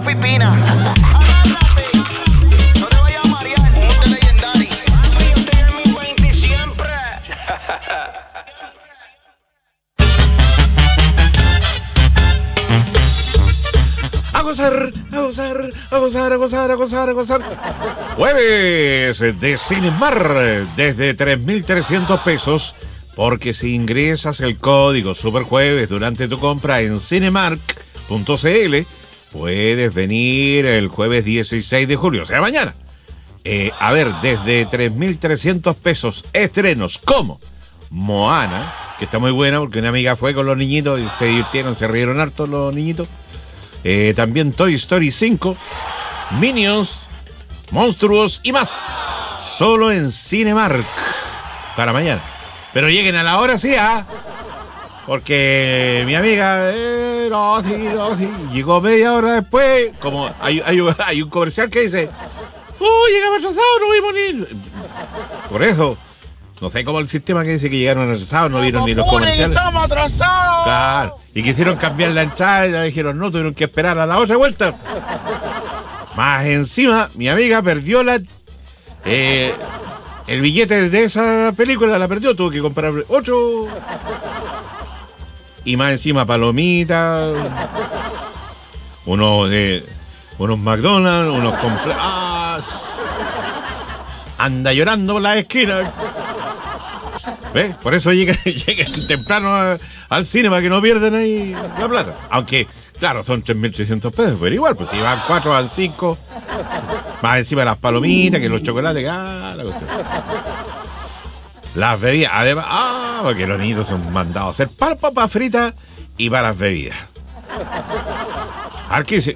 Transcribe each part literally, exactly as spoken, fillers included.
Fipina. Agárrate, no te vayas a marear. Monte Legendary. Yo estoy en mi veinte siempre. A gozar, a gozar, a gozar, a gozar, a gozar, a gozar. Jueves de Cinemar desde tres mil trescientos pesos, porque si ingresas el código Superjueves durante tu compra en cinemark punto c l, puedes venir el jueves dieciséis de julio, o sea, mañana. Eh, a ver, desde tres mil trescientos pesos, estrenos como Moana, que está muy buena porque una amiga fue con los niñitos y se divirtieron, se rieron harto los niñitos. Eh, también Toy Story cinco, Minions, Monstruos y más. Solo en Cinemark para mañana. Pero lleguen a la hora, sí, ¿ah? Porque mi amiga eh, no, sí, no, sí, llegó media hora después. Como hay, hay, hay un comercial que dice: ¡oh, llegamos atrasados, no vimos ni! Por eso, no sé cómo el sistema que dice que llegaron atrasados, no vieron ni los comerciales. ¡Estamos atrasados! Claro. Y quisieron cambiar la entrada y le dijeron no, tuvieron que esperar a la otra vuelta. Más encima, mi amiga perdió la eh, el billete de esa película, la perdió, tuvo que comprar ocho. Y más encima palomitas, unos eh, unos McDonald's, unos completos. ¡Ah! Anda llorando por las esquinas. ¿Ves? Por eso lleguen, lleguen temprano a, al cine para que no pierdan ahí la plata. Aunque, claro, son tres mil seiscientos pesos, pero igual, pues si van cuatro, van cinco. Más encima las palomitas, que los chocolates, ah, la cuestión. Las bebidas, además, ah, porque los niños son mandados a hacer para papas fritas y para las bebidas. Arquise.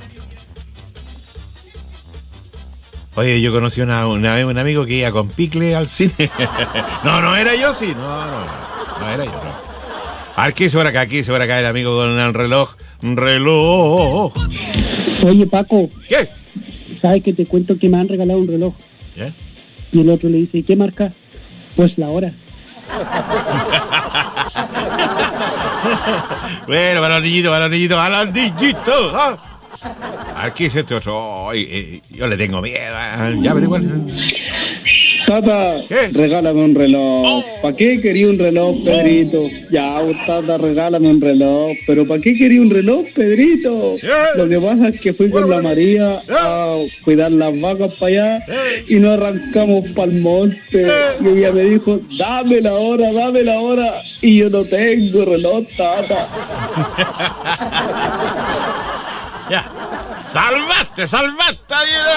Oye, yo conocí una, una vez un amigo que iba con picle al cine. No, no era yo, sí. No, no, no, no era yo, no. A ver, ¿qué hizo por acá? ¿Qué hizo por acá el amigo con el reloj? Un reloj. Oye, Paco. ¿Qué? ¿Sabes que te cuento que me han regalado un reloj? ¿Eh? Y el otro le dice, ¿qué marca? Pues la hora. Bueno, para los niñitos, para los niñitos, para los niñitos. ¿Ah? Aquí es este otro. Oh, eh, eh, yo le tengo miedo. Eh. Ya, pero igual. Tata, ¿qué? Regálame un reloj. ¿Para qué quería un reloj, Pedrito? Ya, tata, regálame un reloj. ¿Pero para qué quería un reloj, Pedrito? ¿Qué? Lo que pasa es que fui Bueno, con la bueno. María ¿Qué? a cuidar las vacas para allá ¿Qué? y nos arrancamos para el monte. Y ella me dijo, dame la hora, dame la hora. Y yo no tengo reloj, tata. Ya. ¡Salvaste, salvaste!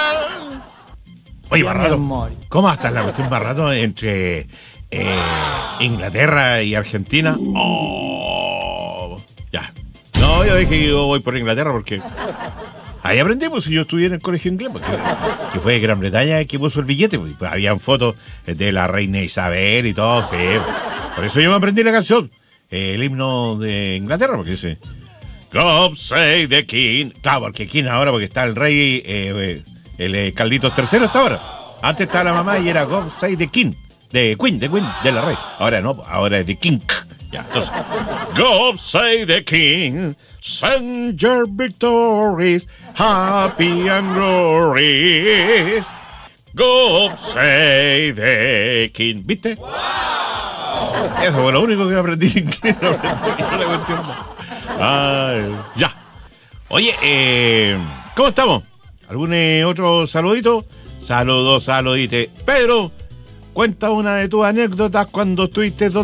Oye, Barrato, ¿cómo está la cuestión, Barrato, entre eh, Inglaterra y Argentina? Oh, ya. No, yo dije que yo voy por Inglaterra porque ahí aprendimos. Si yo estudié en el colegio inglés, porque, que fue Gran Bretaña el que puso el billete, pues, habían fotos de la reina Isabel y todo, sí. Por eso yo me aprendí la canción, eh, el himno de Inglaterra, porque dice God save the King. Claro, porque King ahora, porque está el rey, eh, el eh, Carlitos tercero está ahora. Antes estaba la mamá y era God save the King, de Queen, de Queen, de la rey. Ahora no, ahora es de King. Ya, entonces, God save the King, send your victories, happy and glorious. God save the King. ¿Viste? Wow. Eso fue lo único que aprendí en inglés. No aprendí la cuestión más. Ay, ya. Oye, eh, ¿cómo estamos? ¿Algún eh, otro saludito? Saludos, saludite. Pedro, cuenta una de tus anécdotas cuando estuviste